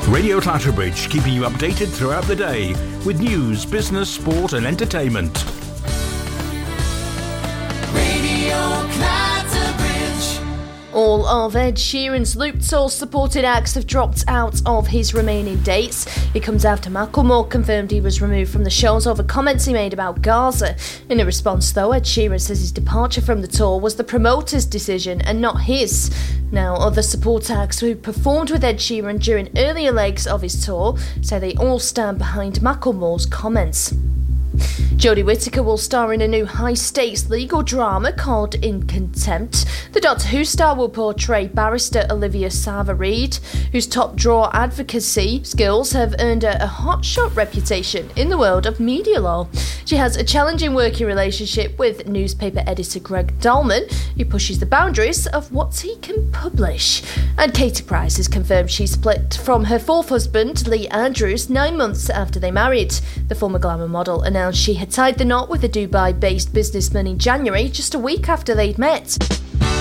Radio Clatterbridge, keeping you updated throughout the day with news, business, sport and entertainment. Radio Clatterbridge. All of Ed Sheeran's Loop Tour supported acts have dropped out of his remaining dates. It comes after Macklemore confirmed he was removed from the shows over comments he made about Gaza. In a response though, Ed Sheeran says his departure from the tour was the promoter's decision and not his. Now, other support acts who performed with Ed Sheeran during earlier legs of his tour say they all stand behind Macklemore's comments. Jodie Whittaker will star in a new high-stakes legal drama called In Contempt. The Doctor Who star will portray barrister Olivia Sava-Reid, whose top-drawer advocacy skills have earned her a hotshot reputation in the world of media law. She has a challenging working relationship with newspaper editor Greg Dulman, who pushes the boundaries of what he can publish. And Katie Price has confirmed she split from her fourth husband, Lee Andrews, 9 months after they married. The former glamour model announced she had tied the knot with a Dubai-based businessman in January, just a week after they'd met.